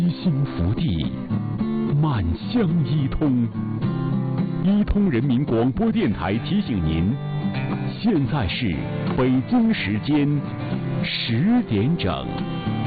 心福地，满乡一通。一通人民广播电台提醒您，现在是北京时间10点整。